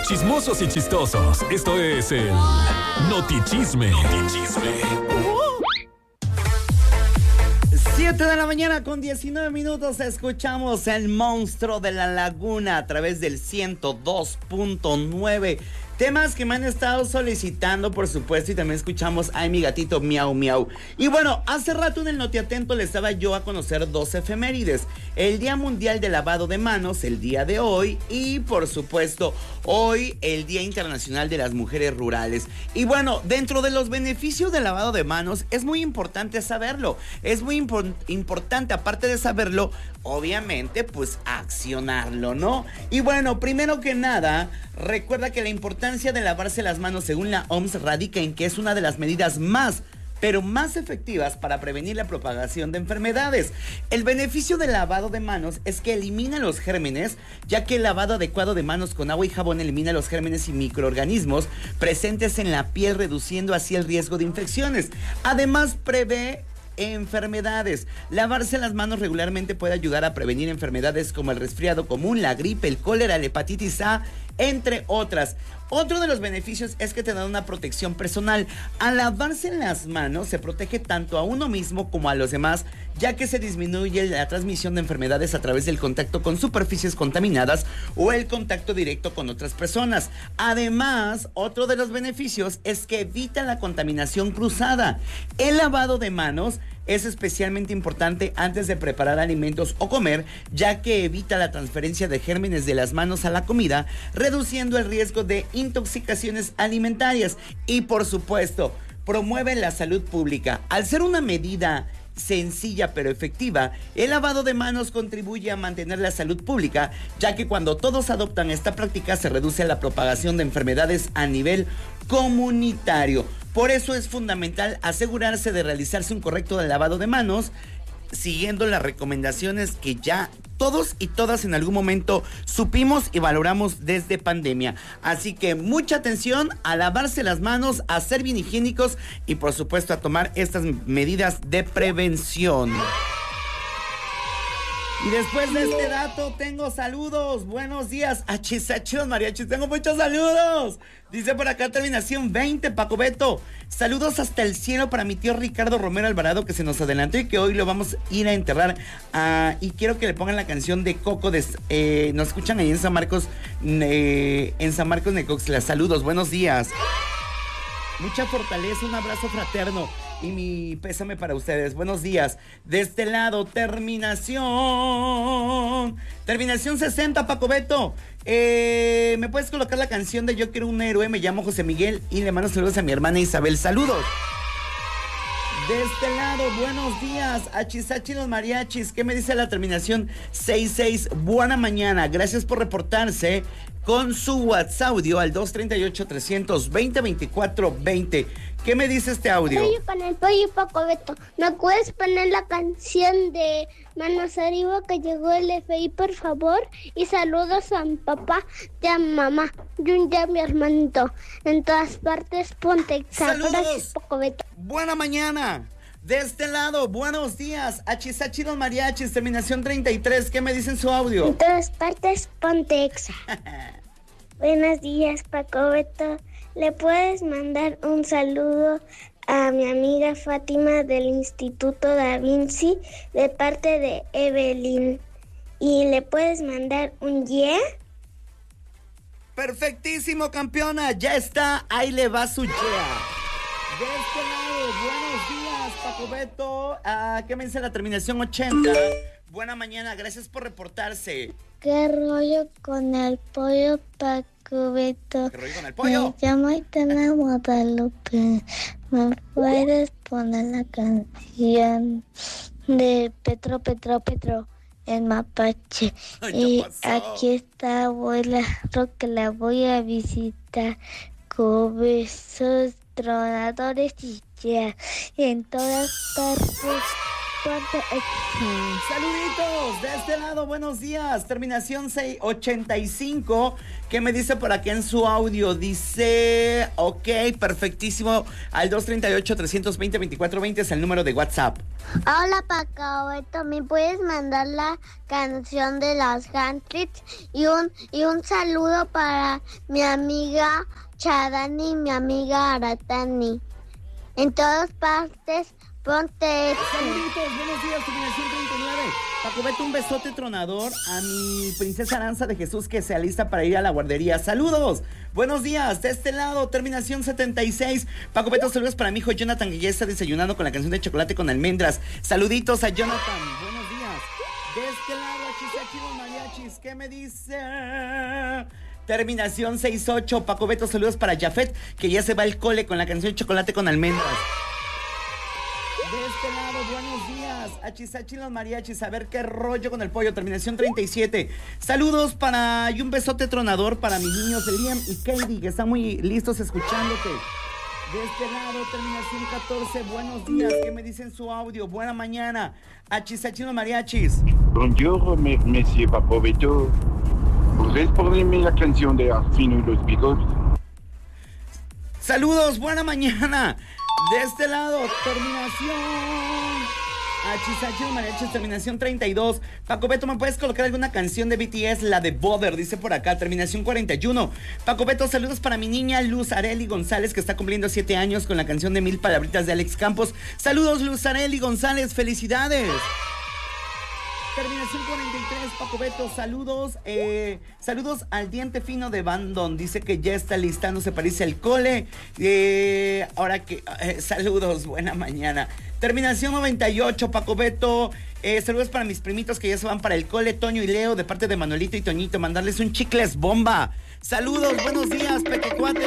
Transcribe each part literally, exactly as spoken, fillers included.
Chismosos y chistosos. Esto es el Notichisme. Notichisme. siete de la mañana con diecinueve minutos. Escuchamos El Monstruo de la Laguna a través del ciento dos punto nueve. Temas que me han estado solicitando, por supuesto, y también escuchamos Ay, mi gatito, miau, miau. Y bueno, hace rato en el Notiatento les estaba yo a conocer dos efemérides. El Día Mundial de Lavado de Manos, el día de hoy, y por supuesto, hoy el Día Internacional de las Mujeres Rurales. Y bueno, dentro de los beneficios del lavado de manos, es muy importante saberlo. Es muy impor- importante, aparte de saberlo, obviamente, pues accionarlo, ¿no? Y bueno, primero que nada, recuerda que la importancia de lavarse las manos, según la O M S, radica en que es una de las medidas más, pero más efectivas para prevenir la propagación de enfermedades. El beneficio del lavado de manos es que elimina los gérmenes, ya que el lavado adecuado de manos con agua y jabón elimina los gérmenes y microorganismos presentes en la piel, reduciendo así el riesgo de infecciones. Además, prevé enfermedades. Lavarse las manos regularmente puede ayudar a prevenir enfermedades como el resfriado común, la gripe, el cólera, la hepatitis A, entre otras. Otro de los beneficios es que te da una protección personal. Al lavarse las manos se protege tanto a uno mismo como a los demás, ya que se disminuye la transmisión de enfermedades a través del contacto con superficies contaminadas o el contacto directo con otras personas. Además, otro de los beneficios es que evita la contaminación cruzada. El lavado de manos es especialmente importante antes de preparar alimentos o comer, ya que evita la transferencia de gérmenes de las manos a la comida, reduciendo el riesgo de intoxicaciones alimentarias. Y por supuesto, promueve la salud pública. Al ser una medida sencilla pero efectiva, el lavado de manos contribuye a mantener la salud pública, ya que cuando todos adoptan esta práctica se reduce la propagación de enfermedades a nivel comunitario. Por eso es fundamental asegurarse de realizarse un correcto lavado de manos, siguiendo las recomendaciones que ya todos y todas en algún momento supimos y valoramos desde pandemia. Así que mucha atención a lavarse las manos, a ser bien higiénicos y por supuesto a tomar estas medidas de prevención. Y después de este dato tengo saludos. Buenos días, achis, achis, mariachis, tengo muchos saludos. Dice por acá terminación veinte, Paco Beto. Saludos hasta el cielo para mi tío Ricardo Romero Alvarado, que se nos adelantó y que hoy lo vamos a ir a enterrar. Uh, y quiero que le pongan la canción de Coco. De, eh, nos escuchan ahí en San Marcos, eh, en San Marcos Necoxtla. Saludos, buenos días. Mucha fortaleza, un abrazo fraterno y mi pésame para ustedes. Buenos días. De este lado, terminación. Terminación sesenta, Paco Beto. Eh, ¿Me puedes colocar la canción de Yo quiero un héroe? Me llamo José Miguel y le mando saludos a mi hermana Isabel. Saludos. De este lado, buenos días, achisachi los mariachis. ¿Qué me dice la terminación sesenta y seis? Buena mañana, gracias por reportarse con su WhatsApp audio al dos tres ocho, tres dos cero, veinticuatro veinte. ¿Qué me dice este audio? Pollo con el pollo Paco Beto. ¿Me puedes poner la canción de Manos Arriba que llegó el F I, por favor? Y saludos a mi papá y a mi mamá y a mi hermanito. En todas partes, ponte. ¡Saludos! Gracias, Paco Beto. Buena mañana. De este lado, buenos días, achisachi los mariachis, terminación treinta y tres. ¿Qué me dicen su audio? En todas partes, ponte exa. Buenos días, Paco Beto. ¿Le puedes mandar un saludo a mi amiga Fátima del Instituto Da Vinci de parte de Evelyn? ¿Y le puedes mandar un yeah? Perfectísimo, campeona. Ya está, ahí le va su yeah. De este lado, buenos días, Paco Beto. Ah, ¿qué me dice la terminación ochenta? Buena mañana, gracias por reportarse. ¿Qué rollo con el pollo, Paco Beto? ¿Qué rollo con el pollo? Me llamo Itana Guadalupe. ¿Me puedes poner la canción de Petro, Petro, Petro en Mapache? Ay, y pasó? aquí está abuela Roque, la voy a visitar con besos tronadores y ya en todas partes Ponte Exa. Saluditos de este lado, buenos días. Terminación seis ochenta y cinco. ¿Qué me dice por aquí en su audio? Dice, ok, perfectísimo. Al dos treinta y ocho, trescientos veinte, veinticuatro veinte es el número de WhatsApp. Hola, Pacobeto, ¿me puedes mandar la canción de las Handtricks? Y un, y un saludo para mi amiga Chadani y mi amiga Aratani. En todas partes, ponte Exa. Saluditos, buenos días, terminación treinta y nueve. Paco Beto, un besote tronador a mi princesa Aranza de Jesús que se alista para ir a la guardería. Saludos, buenos días, de este lado, terminación setenta y seis. Paco Beto, saludos para mi hijo Jonathan que ya está desayunando con la canción de chocolate con almendras. Saluditos a Jonathan, buenos días. De este lado, Chisachi los mariachis, ¿qué me dice? Terminación sesenta y ocho. Paco Beto, saludos para Jafet que ya se va al cole con la canción de chocolate con almendras. De este lado, buenos días, Achisachi los mariachis, a ver qué rollo con el pollo, terminación treinta y siete. Saludos para, y un besote tronador para mis niños Liam y Katie, que están muy listos escuchándote. De este lado, terminación catorce, buenos días, ¿qué me dicen su audio? Buena mañana, Achisachi los mariachis. Bonjour, monsieur Paco Beto. ¿Podrías ponerme la canción de Arfino y los Beatles? Saludos, buena mañana. De este lado, terminación Achisachi los mariachis, terminación treinta y dos. Paco Beto, ¿me puedes colocar alguna canción de B T S? La de Bother, dice por acá, terminación cuarenta y uno. Paco Beto, saludos para mi niña Luz Areli González, que está cumpliendo siete años con la canción de Mil Palabritas de Alex Campos. Saludos, Luz Areli González, felicidades. Terminación cuarenta y tres, Paco Beto, saludos, eh, saludos al diente fino de Bandon, dice que ya está listándose para irse al cole, eh, ahora que, eh, saludos, buena mañana. Terminación noventa y ocho, Paco Beto, eh, saludos para mis primitos que ya se van para el cole, Toño y Leo, de parte de Manuelito y Toñito, mandarles un chicles bomba. Saludos, buenos días, Pequecuates.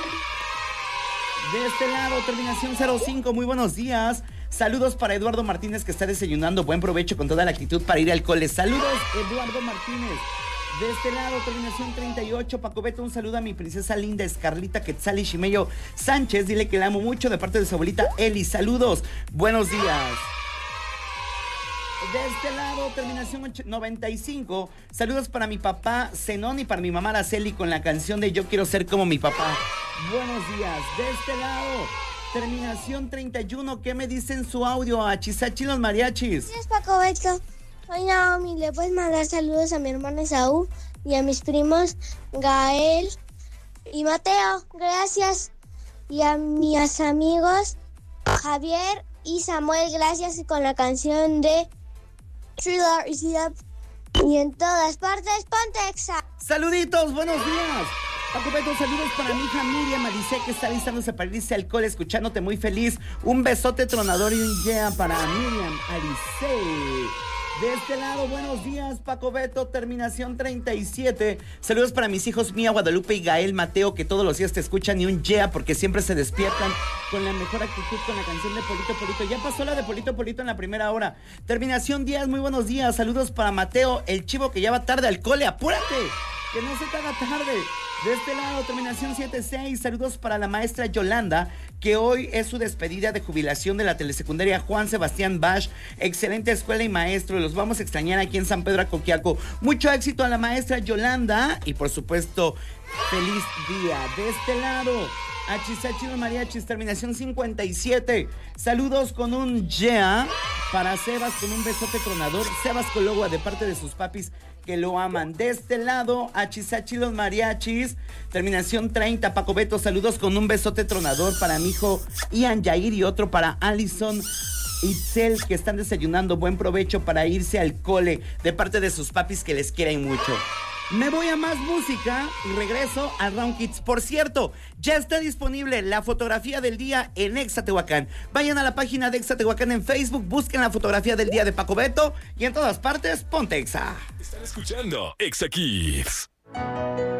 De este lado, terminación cero cinco, muy buenos días. Saludos para Eduardo Martínez que está desayunando. Buen provecho con toda la actitud para ir al cole. Saludos, Eduardo Martínez. De este lado, terminación treinta y ocho. Paco Beto, un saludo a mi princesa linda Escarlita Quetzal y Shimeyo Sánchez. Dile que la amo mucho de parte de su abuelita Eli. Saludos, buenos días. De este lado, terminación noventa y cinco. Saludos para mi papá Zenón y para mi mamá Araceli con la canción de Yo quiero ser como mi papá. Buenos días. De este lado, terminación treinta y uno. ¿Qué me dicen su audio? A Chisachi los mariachis. Gracias, Paco Beto. Soy Naomi. Le puedes mandar saludos a mi hermano Esaú y a mis primos Gael y Mateo. Gracias. Y a mis amigos Javier y Samuel. Gracias con la canción de Thriller y en todas partes, ponte Exa. Saluditos, buenos días. Paco Beto, saludos para mi hija Miriam Alice, que está listándose para irse al cole, escuchándote muy feliz. Un besote tronador y un yeah para Miriam Alice. De este lado, buenos días, Paco Beto, terminación treinta y siete. Saludos para mis hijos Mía, Guadalupe y Gael Mateo, que todos los días te escuchan, y un yeah, porque siempre se despiertan con la mejor actitud con la canción de Polito Polito. Ya pasó la de Polito Polito en la primera hora. Terminación diez, muy buenos días. Saludos para Mateo, el chivo que ya va tarde al cole. ¡Apúrate! Que no se te haga tarde. De este lado, terminación setenta y seis. Saludos para la maestra Yolanda, que hoy es su despedida de jubilación de la telesecundaria Juan Sebastián Bach. Excelente escuela y maestro. Los vamos a extrañar aquí en San Pedro Acoquiaco. Mucho éxito a la maestra Yolanda. Y por supuesto, feliz día. De este lado, Achisachi los mariachis, terminación cincuenta y siete. Saludos con un yeah para Sebas con un besote tronador. Sebas Cologua de parte de sus papis que lo aman. De este lado, Achisachi los mariachis, terminación treinta. Paco Beto, saludos con un besote tronador para mi hijo Ian Yair y otro para Allison Itzel, que están desayunando. Buen provecho para irse al cole de parte de sus papis que les quieren mucho. Me voy a más música y regreso a Round Kids. Por cierto, ya está disponible la fotografía del día en Exa Tehuacán. Vayan a la página de Exa Tehuacán en Facebook, busquen la fotografía del día de Paco Beto y en todas partes, ponte Exa. Están escuchando Exa Kids.